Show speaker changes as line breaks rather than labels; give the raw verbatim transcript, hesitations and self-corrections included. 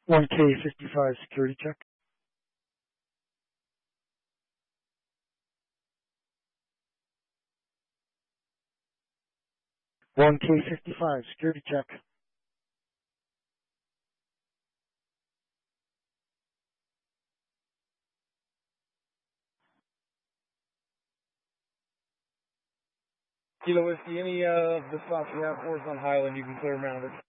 one K fifty-five security check. one K fifty-five security check.
Kilo Whiskey, any uh, of the spots we have for us on Highland, you can clear them out of it.